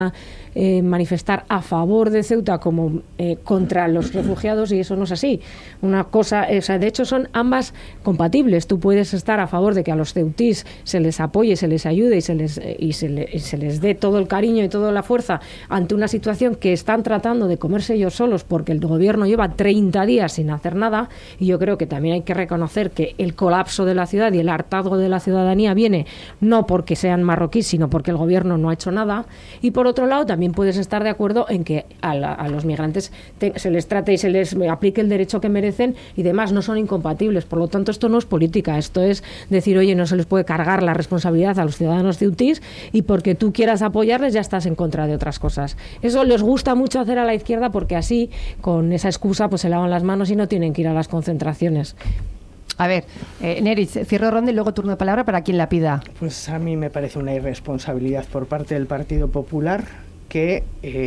manifestar a favor de Ceuta como contra los refugiados, y eso no es así. Una cosa, de hecho son ambas compatibles. Tú puedes estar a favor de que a los ceutís se les apoye, se les ayude y se les dé todo el cariño y toda la fuerza ante una situación que están tratando de comerse ellos solos porque el gobierno lleva 30 días sin hacer nada, y yo creo que también hay que reconocer que el colapso de la ciudad y el hartazgo de la ciudadanía viene no porque sean marroquíes, sino porque el gobierno no ha hecho nada. Y por otro lado, también puedes estar de acuerdo en que a los migrantes se les trate y se les aplique el derecho que merecen y demás. No son incompatibles. Por lo tanto, esto no es política. Esto es decir, oye, no se les puede cargar la responsabilidad a los ciudadanos ceutís y porque tú quieras apoyarles ya estás en contra de otras cosas. Eso les gusta mucho hacer a la izquierda porque así, con esa excusa, pues se lavan las manos y no tienen que ir a las concentraciones. A ver, Neritz, cierro ronda y luego turno de palabra para quien la pida. Pues a mí me parece una irresponsabilidad por parte del Partido Popular que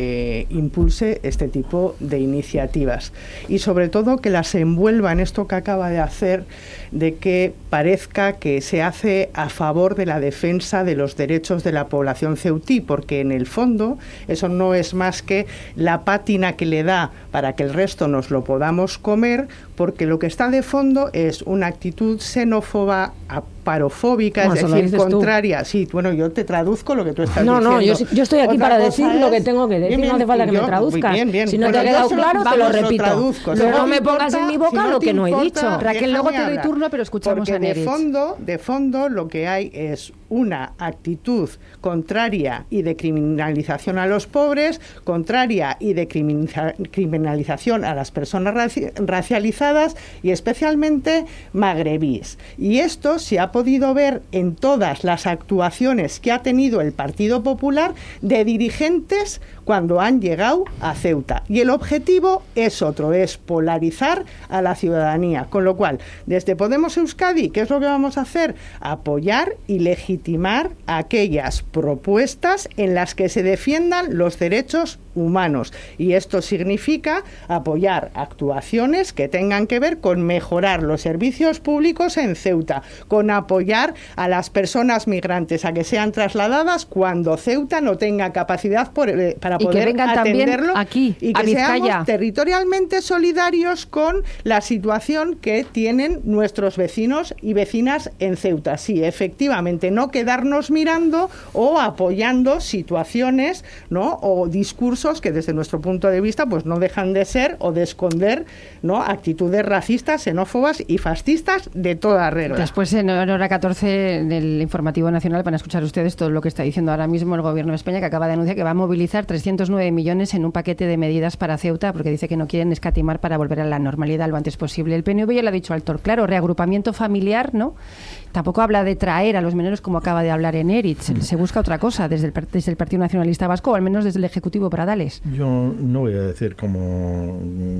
impulse este tipo de iniciativas y sobre todo que las envuelva en esto que acaba de hacer, de que parezca que se hace a favor de la defensa de los derechos de la población ceutí, porque en el fondo eso no es más que la pátina que le da para que el resto nos lo podamos comer, porque lo que está de fondo es una actitud xenófoba, parofóbica, bueno, es decir, contraria. Tú. Sí, bueno, yo te traduzco lo que tú estás diciendo. No, yo estoy aquí para decir lo que tengo que decir, no hace falta que me traduzcas. Bien. Si no te ha quedado claro, te lo repito. Pero no me pongas en mi boca lo que no he dicho. Raquel, luego te doy turno, pero escuchamos a Neritz. De fondo lo que hay es una actitud contraria y de criminalización a los pobres, contraria y de criminalización a las personas racializadas y especialmente magrebíes. Y esto se ha podido ver en todas las actuaciones que ha tenido el Partido Popular de dirigentes cuando han llegado a Ceuta. Y el objetivo es otro, es polarizar a la ciudadanía. Con lo cual, desde Podemos Euskadi, ¿qué es lo que vamos a hacer? Apoyar y legitimar aquellas propuestas en las que se defiendan los derechos humanos. Y esto significa apoyar actuaciones que tengan que ver con mejorar los servicios públicos en Ceuta, con apoyar a las personas migrantes a que sean trasladadas cuando Ceuta no tenga capacidad para poder atenderlo aquí, y que seamos territorialmente solidarios con la situación que tienen nuestros vecinos y vecinas en Ceuta. Sí, efectivamente, no quedarnos mirando o apoyando situaciones, ¿no?, o discursos que desde nuestro punto de vista pues no dejan de ser o de esconder, ¿no?, actitudes racistas, xenófobas y fascistas de toda regla. Después, en hora 14 del Informativo Nacional, van a escuchar ustedes todo lo que está diciendo ahora mismo el Gobierno de España, que acaba de anunciar que va a movilizar 309 millones en un paquete de medidas para Ceuta, porque dice que no quieren escatimar para volver a la normalidad lo antes posible. El PNV ya lo ha dicho Altor, claro, reagrupamiento familiar, ¿no? Tampoco habla de traer a los menores como acaba de hablar en Neritz. Se busca otra cosa desde el Partido Nacionalista Vasco, o al menos desde el Ejecutivo Pradales. Yo no voy a decir, como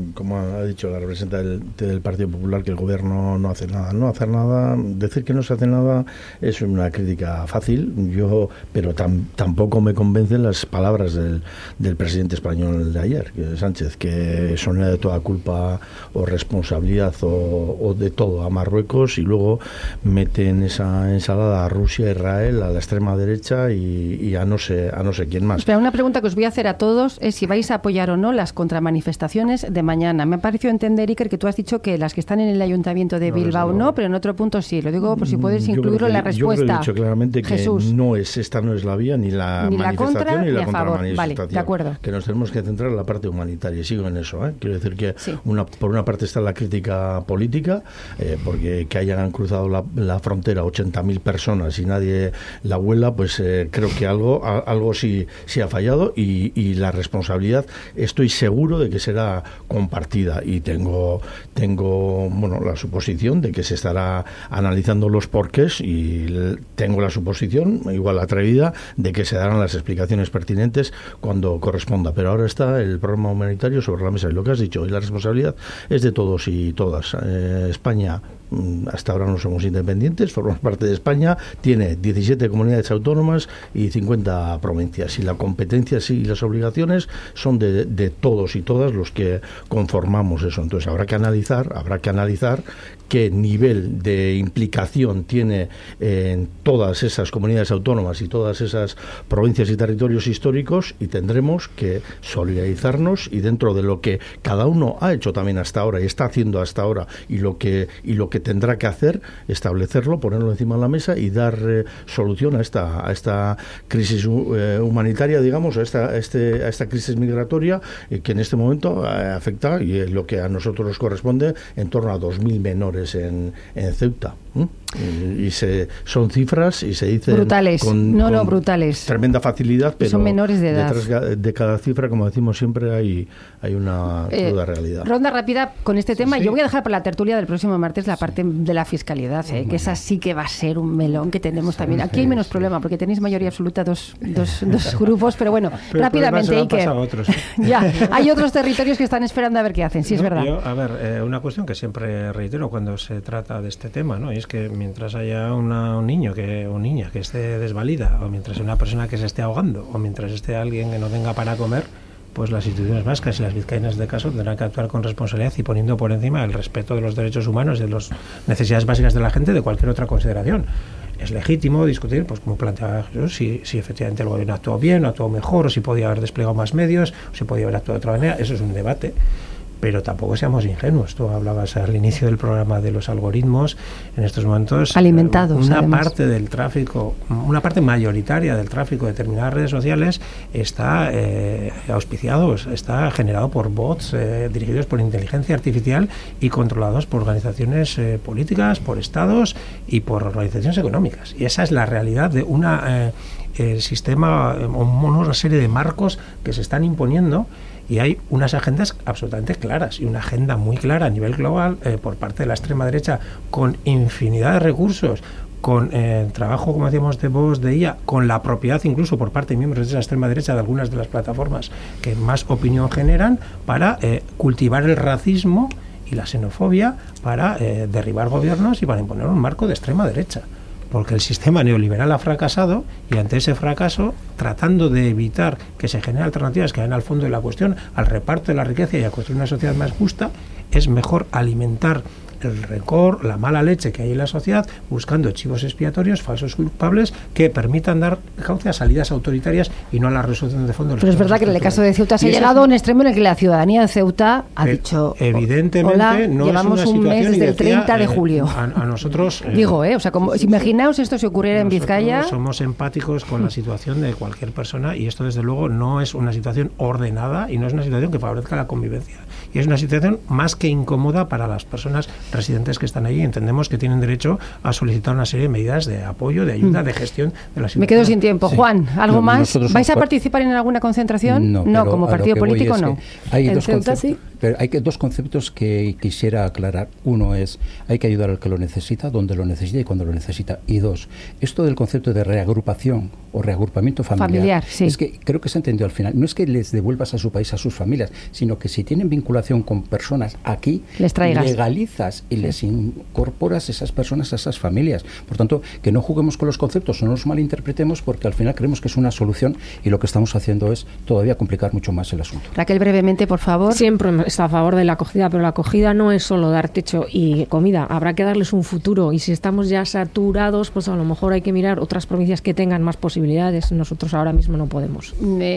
ha dicho la representante del Partido Popular, que el Gobierno no hace nada. No hacer nada, decir que no se hace nada es una crítica fácil, pero tampoco me convencen las palabras del presidente español de ayer, Sánchez, que son de toda culpa o responsabilidad o de todo a Marruecos, y luego mete en esa ensalada a Rusia, Israel, a la extrema derecha y a no sé quién más. Espera, una pregunta que os voy a hacer a todos es si vais a apoyar o no las contramanifestaciones de mañana. Me ha parecido entender, Iker, que tú has dicho que las que están en el Ayuntamiento de Bilbao no, pero en otro punto sí. Lo digo por si puedes incluirlo en la respuesta. Yo creo que he dicho claramente que Jesús, esta no es la vía, ni la manifestación ni la contramanifestación. Vale, de acuerdo. Que nos tenemos que centrar en la parte humanitaria, y sigo en eso. Quiero decir que sí, por una parte está la crítica política, porque que hayan cruzado la frontera 80.000 personas y nadie la huela, pues creo que algo sí ha fallado, y la responsabilidad estoy seguro de que será compartida, y tengo la suposición de que se estará analizando los porqués, y tengo la suposición, igual atrevida, de que se darán las explicaciones pertinentes cuando corresponda. Pero ahora está el problema humanitario sobre la mesa, y lo que has dicho, y la responsabilidad es de todos y todas. España hasta ahora no somos independientes, formamos parte de España, tiene 17 comunidades autónomas y 50 provincias, y la competencia y las obligaciones son de todos y todas los que conformamos eso. Entonces habrá que analizar qué nivel de implicación tiene en todas esas comunidades autónomas y todas esas provincias y territorios históricos, y tendremos que solidarizarnos, y dentro de lo que cada uno ha hecho también hasta ahora y está haciendo hasta ahora, y lo que tendrá que hacer, establecerlo, ponerlo encima de la mesa y dar solución a esta crisis humanitaria, digamos, a esta crisis migratoria que en este momento afecta, y lo que a nosotros nos corresponde, en torno a 2.000 menores en Ceuta. Y son cifras y se dicen brutales, con brutales, tremenda facilidad, pero son menores de edad. Detrás de cada cifra, como decimos siempre, hay una cruda realidad. Ronda rápida con este tema. Yo voy a dejar para la tertulia del próximo martes la parte de la fiscalidad, que esa sí que va a ser un melón que tenemos también. Aquí hay menos problema porque tenéis mayoría absoluta dos grupos, pero bueno, rápidamente Iker. Ya, hay otros territorios que están esperando a ver qué hacen, sí, es verdad. Una cuestión que siempre reitero cuando se trata de este tema, ¿no? Y es que mientras haya un niño o niña que esté desvalida, o mientras haya una persona que se esté ahogando, o mientras esté alguien que no tenga para comer, pues las instituciones vascas y las vizcaínas de caso tendrán que actuar con responsabilidad y poniendo por encima el respeto de los derechos humanos y de las necesidades básicas de la gente de cualquier otra consideración. Es legítimo discutir, pues como planteaba Jesús, si efectivamente el gobierno actuó bien, o actuó mejor, o si podía haber desplegado más medios, o si podía haber actuado de otra manera. Eso es un debate. Pero tampoco seamos ingenuos. Tú hablabas al inicio del programa de los algoritmos. En estos momentos, alimentados, una además. parte del tráfico, una parte mayoritaria del tráfico de determinadas redes sociales está auspiciado, está generado por bots dirigidos por inteligencia artificial y controlados por organizaciones políticas, por estados y por organizaciones económicas. Y esa es la realidad de el sistema, una serie de marcos que se están imponiendo. Y hay unas agendas absolutamente claras, y una agenda muy clara a nivel global por parte de la extrema derecha, con infinidad de recursos, con trabajo, como decíamos, de voz, de IA, con la propiedad incluso por parte de miembros de esa extrema derecha de algunas de las plataformas que más opinión generan, para cultivar el racismo y la xenofobia, para derribar gobiernos y para imponer un marco de extrema derecha. Porque el sistema neoliberal ha fracasado, y ante ese fracaso, tratando de evitar que se generen alternativas que vayan al fondo de la cuestión, al reparto de la riqueza y a construir una sociedad más justa, es mejor alimentar el rencor, la mala leche que hay en la sociedad, buscando chivos expiatorios, falsos culpables, que permitan dar cauce a salidas autoritarias y no a la resolución de fondo. Pero es verdad que en el caso de Ceuta se ha llegado a un extremo en el que la ciudadanía de Ceuta ha dicho, evidentemente, hola, no llevamos es una un mes desde el 30 de julio. A nosotros... o sea, como, imaginaos esto si ocurriera en Vizcaya. Somos empáticos con la situación de cualquier persona, y esto desde luego no es una situación ordenada y no es una situación que favorezca la convivencia. Y es una situación más que incómoda para las personas residentes que están allí. Entendemos que tienen derecho a solicitar una serie de medidas de apoyo, de ayuda, de gestión de la situación. Me quedo sin tiempo. Sí. Juan, ¿algo más? ¿Vais a somos participar en alguna concentración? No, como partido político no. Hay en Ceuta sí. Pero hay dos conceptos que quisiera aclarar. Uno es, hay que ayudar al que lo necesita, donde lo necesita y cuando lo necesita. Y dos, esto del concepto de reagrupación o reagrupamiento familiar sí. Es que creo que se entendió al final. No es que les devuelvas a su país, a sus familias, sino que si tienen vinculación con personas aquí, les traigas, legalizas y les incorporas esas personas a esas familias. Por tanto, que no juguemos con los conceptos, no los malinterpretemos, porque al final creemos que es una solución y lo que estamos haciendo es todavía complicar mucho más el asunto. Raquel, brevemente, por favor. Siempre está a favor de la acogida, pero la acogida no es solo dar techo y comida, habrá que darles un futuro, y si estamos ya saturados, pues a lo mejor hay que mirar otras provincias que tengan más posibilidades. Nosotros ahora mismo no podemos.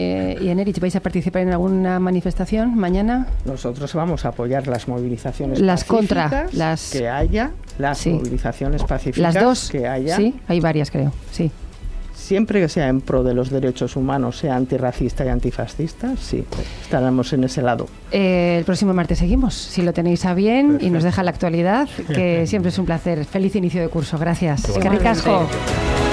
Y Enerich, ¿vais a participar en alguna manifestación mañana? Nosotros vamos a apoyar las movilizaciones las pacíficas contra, las que haya, las movilizaciones pacíficas las dos, que haya. Sí, hay varias, creo, sí. Siempre que sea en pro de los derechos humanos, sea antirracista y antifascista, sí, estaremos en ese lado. El próximo martes seguimos, si lo tenéis a bien. Perfecto. Y nos deja la actualidad, que siempre es un placer. Feliz inicio de curso, gracias. Eskerrik asko.